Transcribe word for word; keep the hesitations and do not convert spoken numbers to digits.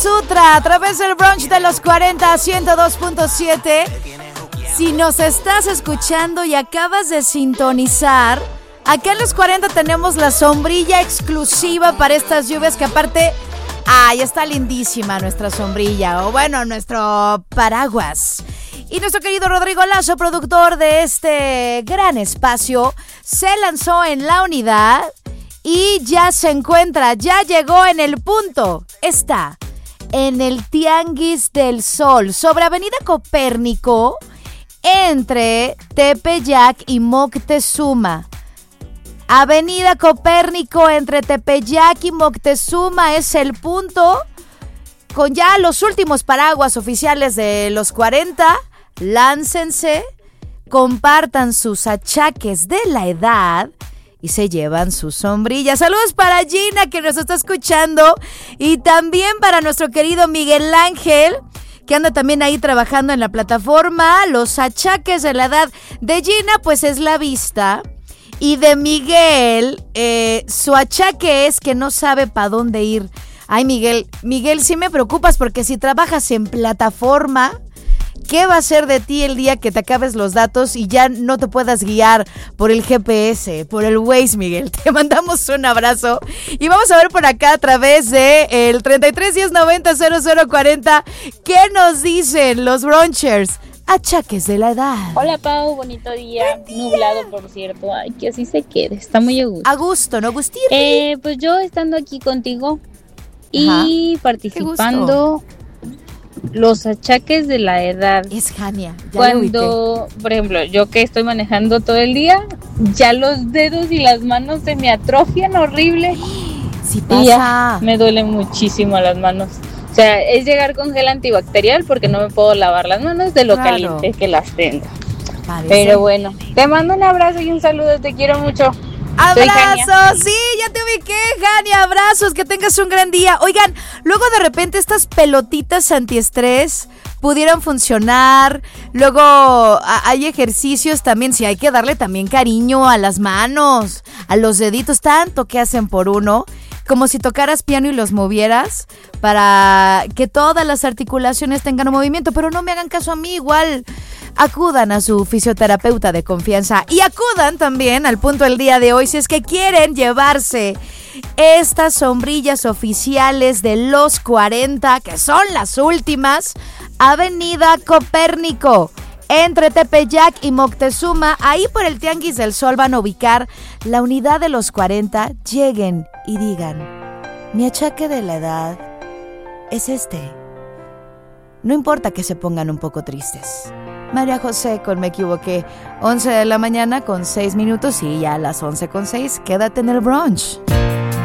Sutra a través del brunch de los cuarenta, ciento dos punto siete. Si nos estás escuchando y acabas de sintonizar, acá en los cuarenta tenemos la sombrilla exclusiva para estas lluvias que aparte, ay, está lindísima nuestra sombrilla, o bueno, nuestro paraguas. Y nuestro querido Rodrigo Lazo, productor de este gran espacio, se lanzó en la unidad y ya se encuentra, ya llegó en el punto. Está en el Tianguis del Sol, sobre Avenida Copérnico, entre Tepeyac y Moctezuma. Avenida Copérnico entre Tepeyac y Moctezuma es el punto, con ya los últimos paraguas oficiales de los cuarenta. Láncense, compartan sus achaques de la edad y se llevan sus sombrillas. Saludos para Gina, que nos está escuchando, y también para nuestro querido Miguel Ángel, que anda también ahí trabajando en la plataforma. Los achaques de la edad de Gina, pues es la vista, y de Miguel, eh, su achaque es que no sabe para dónde ir. Ay, Miguel, Miguel, sí me preocupas, porque si trabajas en plataforma, ¿qué va a ser de ti el día que te acabes los datos y ya no te puedas guiar por el G P S, por el Waze, Miguel? Te mandamos un abrazo y vamos a ver por acá a través de el treinta y tres, diez, noventa, cero cero cuarenta qué nos dicen los brunchers. Achaques de la edad. Hola, Pau, bonito día. día. Nublado, por cierto. Ay, que así se quede. Está muy a gusto. A gusto, ¿no, Agustín? Eh, pues yo estando aquí contigo y Ajá. participando... Los achaques de la edad. Es Jania. Cuando, por ejemplo, yo que estoy manejando todo el día, ya los dedos y las manos se me atrofian horrible. Sí pasa. Y ya me duelen muchísimo las manos. O sea, es llegar con gel antibacterial porque no me puedo lavar las manos de lo claro. caliente que las tengo. Parece. Pero bueno, te mando un abrazo y un saludo. Te quiero mucho. ¡Abrazos! Sí, ya te ubiqué, Jania. Abrazos, que tengas un gran día. Oigan, luego de repente estas pelotitas antiestrés pudieran funcionar. Luego a- hay ejercicios también. Sí, hay que darle también cariño a las manos, a los deditos, tanto que hacen por uno. Como si tocaras piano y los movieras para que todas las articulaciones tengan un movimiento. Pero no me hagan caso a mí, igual acudan a su fisioterapeuta de confianza. Y acudan también al punto del día de hoy si es que quieren llevarse estas sombrillas oficiales de los cuarenta, que son las últimas. Avenida Copérnico, entre Tepeyac y Moctezuma, ahí por el Tianguis del Sol van a ubicar la unidad de los cuarenta. Lleguen y digan, mi achaque de la edad es este. No importa que se pongan un poco tristes. María José con Me Equivoqué, once de la mañana con seis minutos, y ya a las once con seis, quédate en el brunch.